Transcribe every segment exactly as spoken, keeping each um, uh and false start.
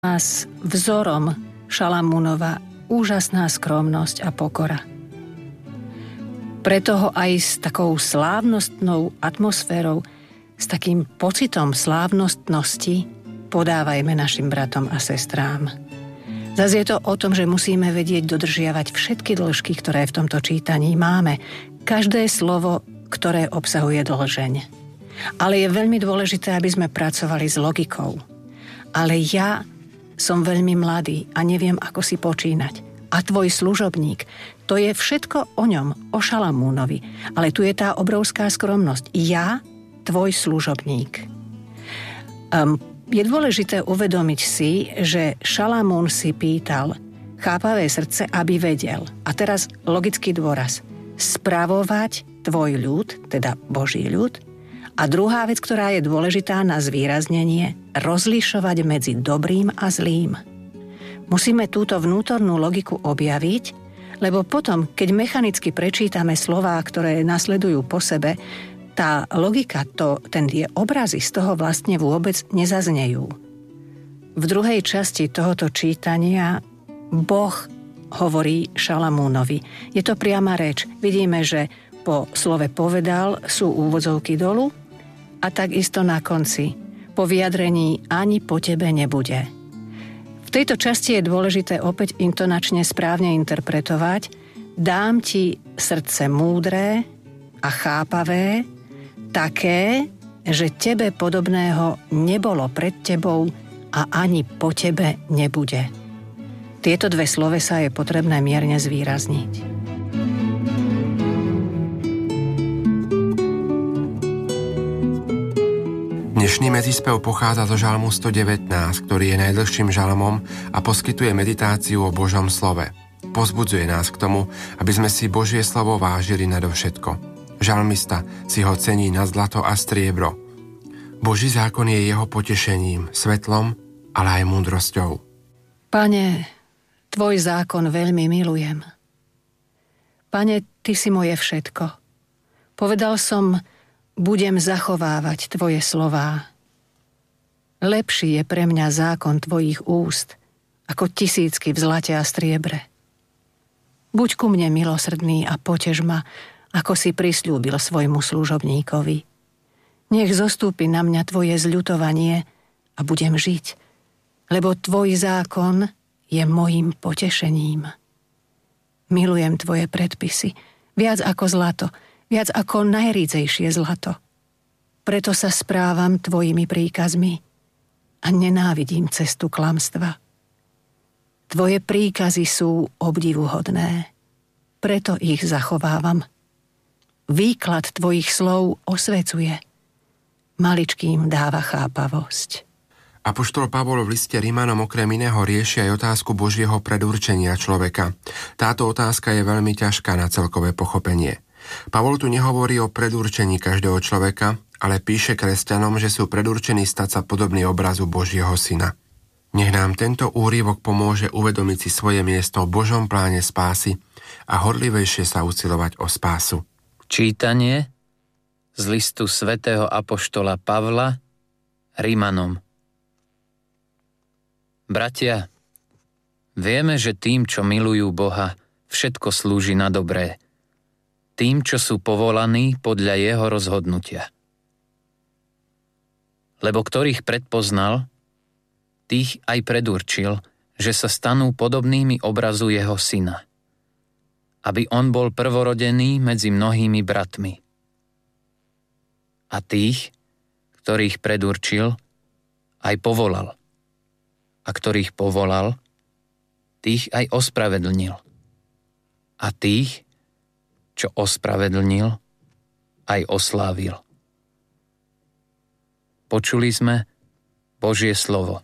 nás vzorom Šalamúnova úžasná skromnosť a pokora. Preto ho aj s takou slávnostnou atmosférou, s takým pocitom slávnostnosti podávajme našim bratom a sestrám. Zas je to o tom, že musíme vedieť dodržiavať všetky dĺžky, ktoré v tomto čítaní máme. Každé slovo, ktoré obsahuje dĺžeň. Ale je veľmi dôležité, aby sme pracovali s logikou. Ale ja som veľmi mladý a neviem, ako si počínať. A tvoj služobník, to je všetko o ňom, o Šalamúnovi. Ale tu je tá obrovská skromnosť. Ja, tvoj služobník. Um, je dôležité uvedomiť si, že Šalamún si pýtal chápavé srdce, aby vedel. A teraz logický dôraz. Spravovať tvoj ľud, teda Boží ľud. A druhá vec, ktorá je dôležitá na zvýraznenie, rozlišovať medzi dobrým a zlým. Musíme túto vnútornú logiku objaviť, lebo potom, keď mechanicky prečítame slová, ktoré nasledujú po sebe, tá logika, to, ten tie obrazy z toho vlastne vôbec nezaznejú. V druhej časti tohoto čítania Boh hovorí Šalamúnovi. Je to priama reč. Vidíme, že po slove povedal sú úvodzovky dolu a takisto na konci. Po vyjadrení ani po tebe nebude. V tejto časti je dôležité opäť intonačne správne interpretovať. Dám ti srdce múdre a chápavé, také, že tebe podobného nebolo pred tebou a ani po tebe nebude. Tieto dve slovesá je potrebné mierne zvýrazniť. Dnešný medzispev pochádza zo žalmu sto devätnásť, ktorý je najdlhším žalmom a poskytuje meditáciu o Božom slove. Pozbudzuje nás k tomu, aby sme si Božie slovo vážili nadovšetko. Žalmista si ho cení na zlato a striebro. Boží zákon je jeho potešením, svetlom, ale aj múdrosťou. Pane, tvoj zákon veľmi milujem. Pane, ty si moje všetko. Povedal som, budem zachovávať tvoje slová. Lepší je pre mňa zákon tvojich úst, ako tisícky v zlate a striebre. Buď ku mne milosrdný a potež ma, ako si prisľúbil svojmu služobníkovi. Nech zostúpi na mňa tvoje zľutovanie a budem žiť, lebo tvoj zákon je mojím potešením. Milujem tvoje predpisy, viac ako zlato, viac ako najrídzejšie zlato. Preto sa správam tvojimi príkazmi a nenávidím cestu klamstva. Tvoje príkazy sú obdivuhodné, preto ich zachovávam. Výklad tvojich slov osvecuje, maličkým dáva chápavosť. Apoštol Pavol v liste Rimanom okrem iného rieši aj otázku Božieho predurčenia človeka. Táto otázka je veľmi ťažká na celkové pochopenie. Pavol tu nehovorí o predurčení každého človeka, ale píše kresťanom, že sú predurčení stať sa podobný obrazu Božieho syna. Nech nám tento úryvok pomôže uvedomiť si svoje miesto v Božom pláne spásy a horlivejšie sa usilovať o spásu. Čítanie z listu svätého apoštola Pavla Rimanom. Bratia, vieme, že tým, čo milujú Boha, všetko slúži na dobré. Tým, čo sú povolaní podľa jeho rozhodnutia. Lebo ktorých predpoznal, tých aj predurčil, že sa stanú podobnými obrazu jeho syna, aby on bol prvorodený medzi mnohými bratmi. A tých, ktorých predurčil, aj povolal. A ktorých povolal, tých aj ospravedlnil. A tých, čo ospravedlnil, aj oslávil. Počuli sme Božie slovo.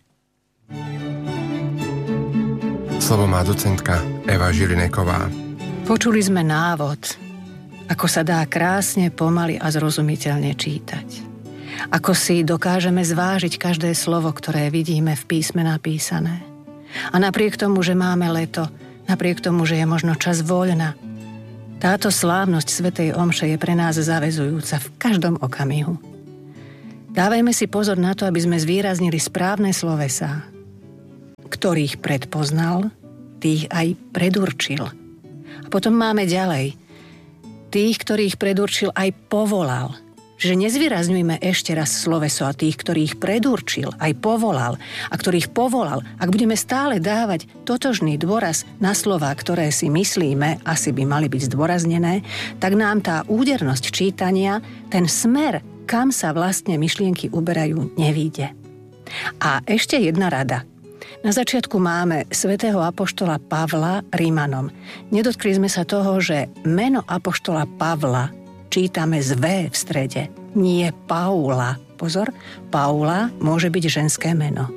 Slovo má docentka Eva Žilineková. Počuli sme návod, ako sa dá krásne, pomaly a zrozumiteľne čítať. Ako si dokážeme zvážiť každé slovo, ktoré vidíme v písme napísané. A napriek tomu, že máme leto, napriek tomu, že je možno čas voľna, táto slávnosť svätej omše je pre nás zaväzujúca v každom okamihu. Dávajme si pozor na to, aby sme zvýraznili správne slovesá. ktorých predpoznal, tých aj predurčil. A potom máme ďalej. Tých, ktorých predurčil, aj povolal. Že nezvýrazňujme ešte raz sloveso a tých, ktorých predurčil, aj povolal a ktorých povolal. Ak budeme stále dávať totožný dôraz na slová, ktoré si myslíme, asi by mali byť zdôraznené, tak nám tá údernosť čítania, ten smer, kam sa vlastne myšlienky uberajú, nevíde. A ešte jedna rada. Na začiatku máme svätého apoštola Pavla Rimanom. Nedotkli sme sa toho, že meno apoštola Pavla čítame z V v strede, nie Paula. Pozor, Paula môže byť ženské meno.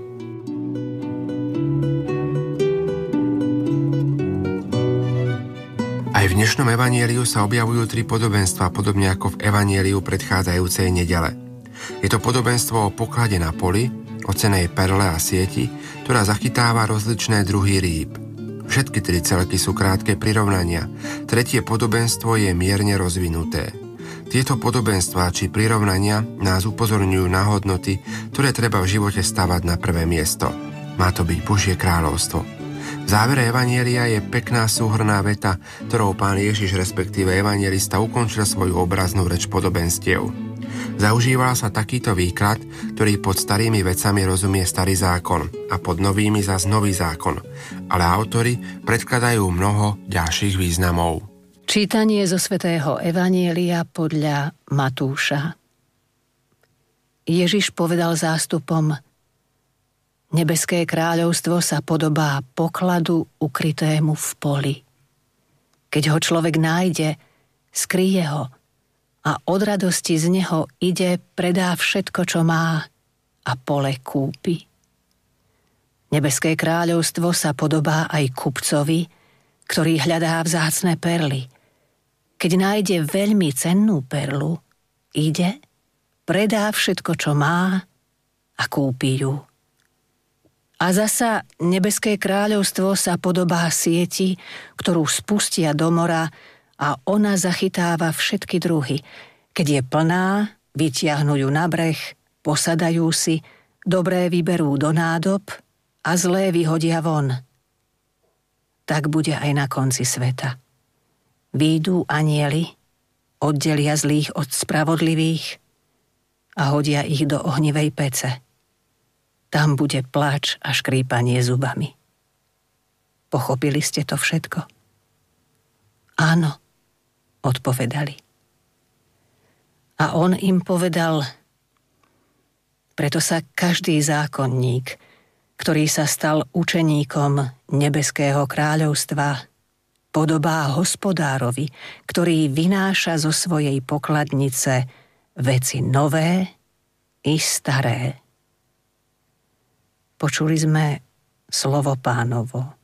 Aj v dnešnom evanjeliu sa objavujú tri podobenstvá, podobne ako v evanjeliu predchádzajúcej nedele. Je to podobenstvo o poklade na poli, o cennej perle a sieti, ktorá zachytáva rozličné druhy rýb. Všetky tri celky sú krátke prirovnania. Tretie podobenstvo je mierne rozvinuté. Tieto podobenstvá či prirovnania nás upozorňujú na hodnoty, ktoré treba v živote stavať na prvé miesto. Má to byť Božie kráľovstvo. V závere evanjelia je pekná súhrnná veta, ktorou Pán Ježiš, respektíve evanjelista, ukončil svoju obraznú reč podobenstiev. Zaužíval sa takýto výklad, ktorý pod starými vecami rozumie starý zákon a pod novými zas nový zákon, ale autori predkladajú mnoho ďalších významov. Čítanie zo svätého evanjelia podľa Matúša. Ježiš povedal zástupom: Nebeské kráľovstvo sa podobá pokladu ukrytému v poli. Keď ho človek nájde, skryje ho a od radosti z neho ide, predá všetko, čo má a pole kúpi. Nebeské kráľovstvo sa podobá aj kupcovi, ktorý hľadá vzácne perly. Keď nájde veľmi cennú perlu, ide, predá všetko, čo má a kúpi ju. A zasa nebeské kráľovstvo sa podobá sieti, ktorú spustia do mora a ona zachytáva všetky druhy. Keď je plná, vytiahnu ju na breh, posadajú si, dobré vyberú do nádob a zlé vyhodia von. Tak bude aj na konci sveta. Výjdu anjeli, oddelia zlých od spravodlivých a hodia ich do ohnivej pece. Tam bude pláč a škrípanie zubami. Pochopili ste to všetko? Áno, odpovedali. A on im povedal: preto sa každý zákonník, ktorý sa stal učeníkom nebeského kráľovstva, podobá hospodárovi, ktorý vynáša zo svojej pokladnice veci nové i staré. Počuli sme slovo Pánovo.